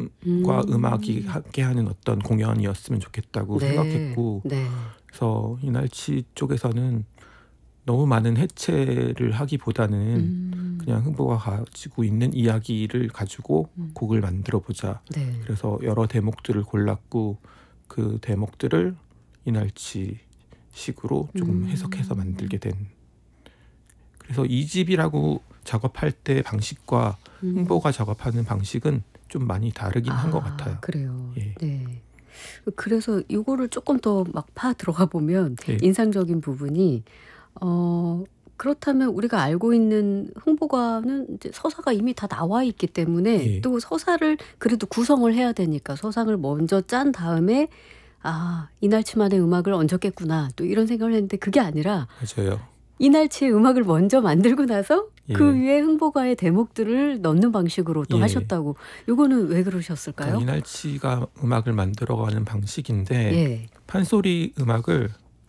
리듬과 음악이 함께하는 어떤 공연이었으면 좋겠다고 네. 생각했고 네. 그래서 이날치 쪽에서는 너무 많은 해체를 하기보다는 그냥 흥보가 가지고 있는 이야기를 가지고 곡을 만들어 보자. 네. 그래서 여러 대목들을 골랐고 그 대목들을 이날치 식으로 조금 해석해서 만들게 된. 그래서 2집이라고 작업할 때 방식과 흥보가 작업하는 방식은 좀 많이 다르긴 한 것 같아요. 그래요. 예. 네. 그래서 이거를 조금 더 막 파 들어가 보면 예. 인상적인 부분이 그렇다면 우리가 알고 있는 흥보가는 이제 서사가 이미 다 나와 있기 때문에 예. 또 서사를 그래도 구성을 해야 되니까 서상을 먼저 짠 다음에 이날치만의 음악을 얹었겠구나 또 이런 생각을 했는데 그게 아니라 맞아요. 이날치의 음악을 먼저 만들고 나서 예. 그 위에 흥보가의 대목들을 넣는 방식으로 또 예. 하셨다고. 요거는 왜 그러셨을까요? 그러니까 이날치가 음악을 만들어가는 방식인데 예. 판소리 음악을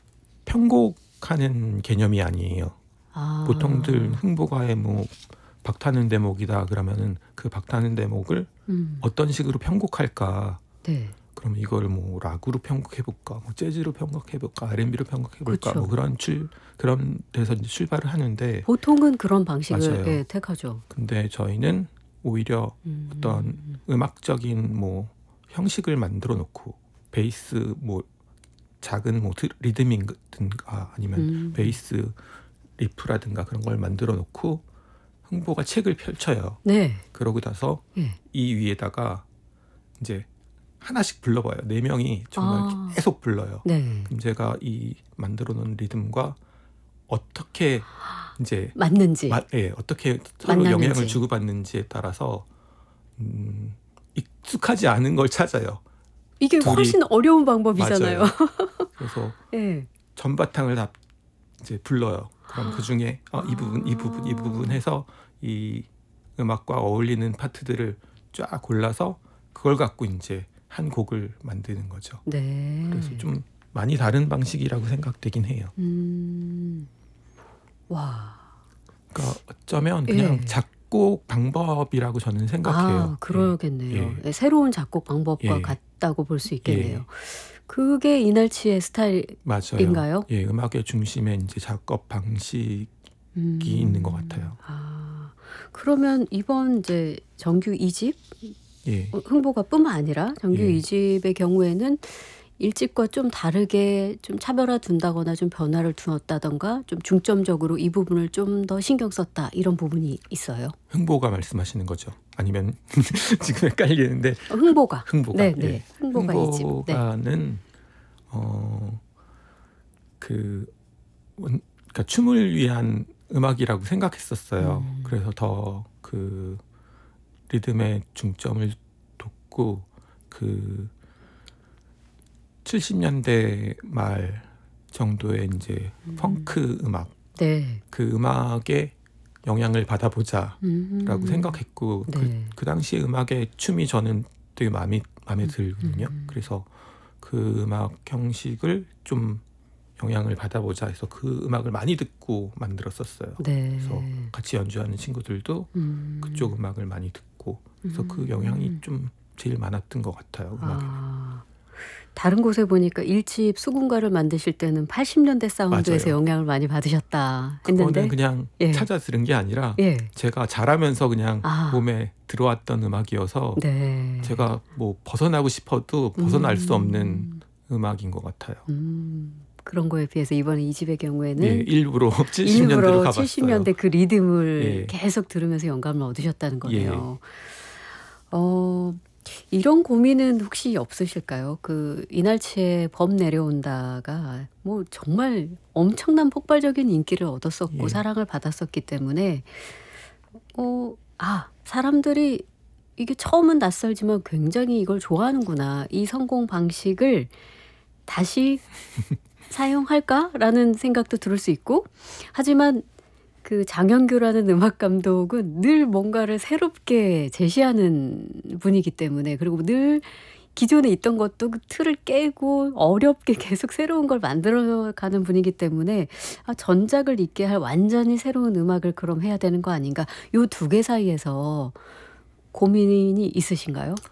편곡하는 개념이 아니에요. 보통들 흥보가의 뭐 박타는 대목이다 그러면은 그 박타는 대목을 어떤 식으로 편곡할까? 네. 그럼 이걸 뭐 락으로 편곡해볼까, 뭐 재즈로 편곡해볼까, R&B로 편곡해볼까, 그쵸. 뭐 그런 데서 이제 출발을 하는데 보통은 그런 방식을 맞아요. 예, 택하죠. 근데 저희는 오히려 어떤 음악적인 뭐 형식을 만들어 놓고 베이스 뭐 작은 뭐 리듬이든가 아니면 베이스 리프라든가 그런 걸 만들어 놓고 흥보가 책을 펼쳐요. 네. 그러고 나서 예. 이 위에다가 이제 하나씩 불러봐요. 4명이 정말 계속 불러요. 네. 그럼 제가 이 만들어 놓은 리듬과 어떻게 이제 맞는지. 어떻게 서로 만나는지. 영향을 주고받는지에 따라서 익숙하지 않은 걸 찾아요. 이게 둘이. 훨씬 어려운 방법이잖아요. 맞아요. 그래서 예. 전바탕을 다 이제 불러요. 그럼 그 중에 이 부분 해서 이 음악과 어울리는 파트들을 쫙 골라서 그걸 갖고 이제 한 곡을 만드는 거죠. 네. 그래서 좀 많이 다른 방식이라고 생각되긴 해요. 와. 그러니까 어쩌면 그냥 예. 작곡 방법이라고 저는 생각해요. 그러겠네요. 예. 새로운 작곡 방법과 예. 같다고 볼 수 있겠네요. 예. 그게 이날치의 맞아요. 스타일인가요? 예, 음악의 중심에 이제 작업 방식이 있는 것 같아요. 그러면 이번 이제 정규 2집 예. 흥보가뿐만 아니라 정규 예. 2집의 경우에는 1집과 좀 다르게 좀 차별화 둔다거나 좀 변화를 두었다던가 좀 중점적으로 이 부분을 좀 더 신경 썼다 이런 부분이 있어요. 흥보가 말씀하시는 거죠? 아니면 지금 헷갈리는데 흥보가. 네. 네. 흥보가 2집. 네. 흥보가는 그러니까 춤을 위한 음악이라고 생각했었어요. 그래서 더 그 리듬에 중점을 뒀고 그 70년대 말 정도의 이제 펑크 음악, 네. 그 음악에 영향을 받아보자라고 생각했고 네. 그 당시에 음악의 춤이 저는 되게 마음에 들거든요. 그래서 그 음악 형식을 좀 영향을 받아보자 해서 그 음악을 많이 듣고 만들었었어요. 네. 그래서 같이 연주하는 친구들도 그쪽 음악을 많이 듣고 그래서 그 영향이 좀 제일 많았던 것 같아요. 음악에. 다른 곳에 보니까 1집 수군가를 만드실 때는 80년대 사운드에서 맞아요. 영향을 많이 받으셨다 그거는 했는데 그냥 예. 찾아 들은 게 아니라 예. 제가 자라면서 그냥 몸에 들어왔던 음악이어서 네. 제가 뭐 벗어나고 싶어도 벗어날 수 없는 음악인 것 같아요. 그런 거에 비해서 이번에 2집의 경우에는 예, 일부러 70년대로 가봤어요. 70년대 그 리듬을 예. 계속 들으면서 영감을 얻으셨다는 거네요. 이런 고민은 혹시 없으실까요? 그 이날치의 범 내려온다가 뭐 정말 엄청난 폭발적인 인기를 얻었었고 예. 사랑을 받았었기 때문에 사람들이 이게 처음은 낯설지만 굉장히 이걸 좋아하는구나. 이 성공 방식을 다시 사용할까라는 생각도 들을 수 있고 하지만 그 장현규라는 음악 감독은 늘 뭔가를 새롭게 제시하는 분이기 때문에 그리고 늘 기존에 있던 것도 그 틀을 깨고 어렵게 계속 새로운 걸 만들어가는 분이기 때문에 전작을 잊게 할 완전히 새로운 음악을 그럼 해야 되는 거 아닌가. 요 두 개 사이에서 고민이 있으신가요?